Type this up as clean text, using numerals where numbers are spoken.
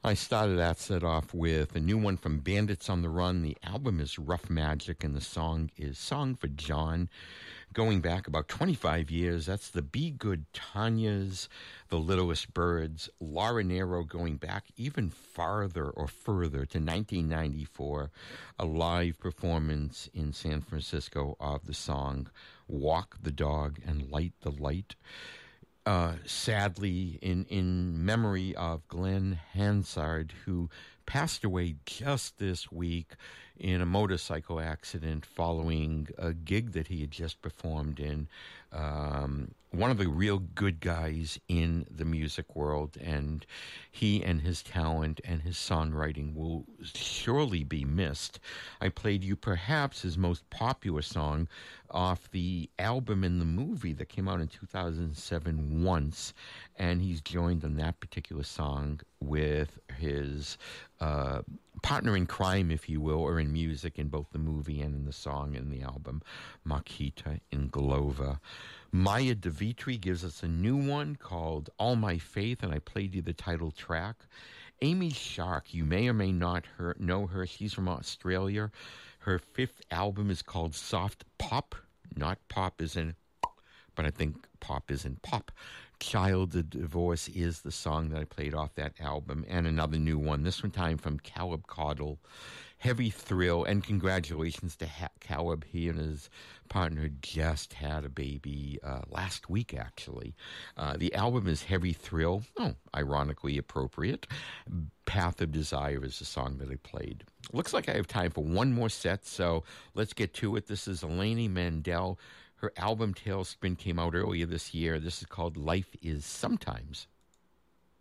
I started that set off with a new one from Bandits on the Run. The album is Rough Magic, and the song is Song for John. Going back about 25 years, that's the Be Good Tanya's, The Littlest Birds, Laura Nero going back even farther or further to 1994, a live performance in San Francisco of the song Walk the Dog and Light the Light. Sadly, in memory of Glenn Hansard, who passed away just this week in a motorcycle accident following a gig that he had just performed in. One of the real good guys in the music world, and he and his talent and his songwriting will surely be missed. I played you perhaps his most popular song off the album in the movie that came out in 2007, Once, and he's joined on that particular song with his partner in crime, if you will, or in music in both the movie and in the song and the album, Makita Inglova. Maya DeVitri gives us a new one called All My Faith, and I played you the title track. Amy Shark, you may or may not know her. She's from Australia. Her fifth album is called Soft Pop. Not pop as in, but I think pop is in pop. Child of Divorce is the song that I played off that album, and another new one, this one time from Caleb Caudle, Heavy Thrill, and congratulations to Caleb. He and his partner just had a baby last week, actually. The album is Heavy Thrill, ironically appropriate. Path of Desire is the song that I played. Looks like I have time for one more set, so let's get to it. This is Eleni Mandel. Her album Tailspin came out earlier this year. This is called Life is Sometimes.